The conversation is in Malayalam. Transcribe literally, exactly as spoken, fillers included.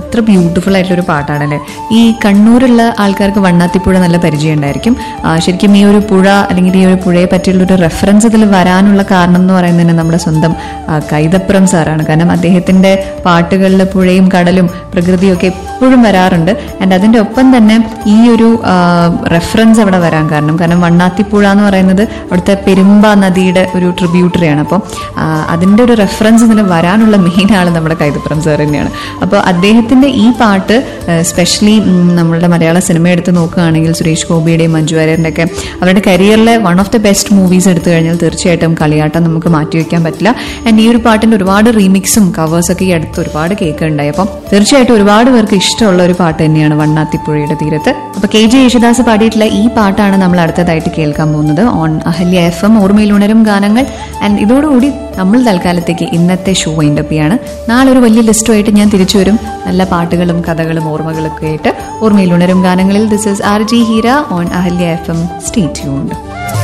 എത്ര ബ്യൂട്ടിഫുൾ ആയിട്ടൊരു പാട്ടാണല്ലേ. ഈ കണ്ണൂരുള്ള ആൾക്കാർക്ക് വണ്ണാത്തിപ്പുഴ നല്ല പരിചയം ഉണ്ടായിരിക്കും. ശരിക്കും ഈ ഒരു പുഴ അല്ലെങ്കിൽ ഈ ഒരു പുഴയെ പറ്റിയുള്ളൊരു റെഫറൻസ് ഇതിൽ വരാനുള്ള കാരണം എന്ന് പറയുന്നത് തന്നെ നമ്മുടെ സ്വന്തം കൈതപ്രം സാറാണ്. കാരണം അദ്ദേഹത്തിന്റെ പാട്ടുകളിൽ പുഴയും കടലും പ്രകൃതിയും ഒക്കെ എപ്പോഴും വരാറുണ്ട്. ആൻഡ് അതിന്റെ ഒപ്പം തന്നെ ഈ ഒരു റെഫറൻസ് അവിടെ വരാൻ കാരണം കാരണം വണ്ണാത്തിപ്പുഴ എന്ന് പറയുന്നത് അവിടുത്തെ പെരുമ്പ നദിയുടെ ഒരു ട്രിബ്യൂട്ടറിയാണ്. അപ്പോൾ അതിന്റെ ഒരു റെഫറൻസ് ഇതിന് വരാനുള്ള മെയിൻ ആള് നമ്മുടെ കൈതപ്രം സാർ തന്നെയാണ്. അപ്പോൾ അദ്ദേഹത്തിന്റെ ഈ പാട്ട് സ്പെഷ്യലി നമ്മളുടെ മലയാള സിനിമ എടുത്ത് നോക്കുകയാണെങ്കിൽ സുരേഷ് ഗോപിയുടെയും മഞ്ജു വാര്യറിന്റെ ഒക്കെ അവരുടെ കരിയറിലെ one of the best movies എടുത്തു കഴിഞ്ഞാൽ തീർച്ചയായിട്ടും കളിയാട്ടം നമുക്ക് മാറ്റിവെക്കാൻ പറ്റില്ല. ആൻഡ് ഈ ഒരു പാട്ടിന്റെ ഒരുപാട് റീമിക്സും കവേഴ്സൊക്കെ ഈ അടുത്ത് ഒരുപാട് കേൾക്കുന്നുണ്ടായി. അപ്പം തീർച്ചയായിട്ടും ഒരുപാട് പേർക്ക് ഇഷ്ടമുള്ള ഒരു പാട്ട് തന്നെയാണ് വണ്ണാത്തിപ്പുഴയുടെ തീരത്ത്. അപ്പൊ കെ ജെ യേശുദാസ് പാടിയിട്ടുള്ള ഈ പാട്ടാണ് നമ്മൾ അടുത്തതായിട്ട് കേൾക്കാൻ പോകുന്നത് ഓൺ അഹല്യ എഫ് എം ഓർമ്മയിൽ ഉണരും ഗാനങ്ങൾ. ആൻഡ് ഇതോടുകൂടി നമ്മൾ തൽക്കാലത്തേക്ക് ഇന്നത്തെ ഷോ വൈൻഡപ്പ് ചെയ്യാണ്. നാളെ ഒരു വലിയ ലിസ്റ്റുമായിട്ട് ഞാൻ തിരിച്ചു വരും, നല്ല പാട്ടുകളും കഥകളും ഓർമ്മകളൊക്കെ ആയിട്ട്. ഓർമ്മയിൽ ഉണരും ഗാനങ്ങളിൽ this is R G Heera on Ahalya F M. Stay tuned.